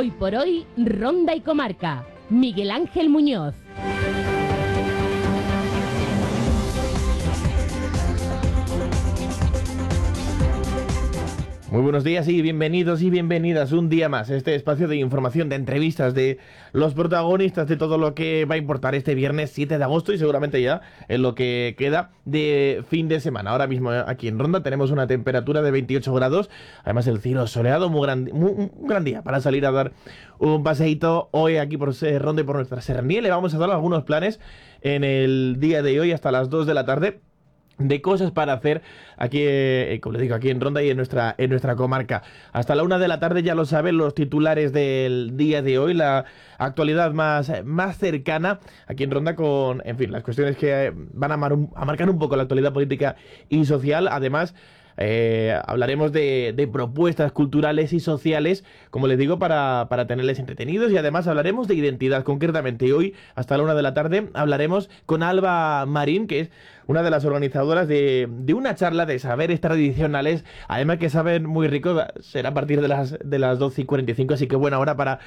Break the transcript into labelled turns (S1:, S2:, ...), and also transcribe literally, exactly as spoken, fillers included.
S1: Hoy por hoy, Ronda y Comarca. Miguel Ángel Muñoz.
S2: Muy buenos días y bienvenidos y bienvenidas un día más a este espacio de información, de entrevistas, de los protagonistas de todo lo que va a importar este viernes siete de agosto y seguramente ya en lo que queda de fin de semana. Ahora mismo aquí en Ronda tenemos una temperatura de veintiocho grados, además el cielo soleado, muy gran, muy, un gran día para salir a dar un paseíto hoy aquí por Ronda y por nuestra serranía. Le vamos a dar algunos planes en el día de hoy hasta las dos de la tarde. De cosas para hacer aquí, eh, como les digo, aquí en Ronda y en nuestra, en nuestra comarca. Hasta la una de la tarde, ya lo saben, los titulares del día de hoy, la actualidad más, más cercana aquí en Ronda con, en fin, las cuestiones que van a, mar, a marcar un poco la actualidad política y social. Además, Eh, hablaremos de, de propuestas culturales y sociales, como les digo, para, para tenerles entretenidos, y además hablaremos de identidad concretamente. Y hoy, hasta la una de la tarde, hablaremos con Alba Marín, que es una de las organizadoras de, de una charla de saberes tradicionales, además que saben muy rico. Será a partir de las, de las doce y cuarenta y cinco, así que buena hora para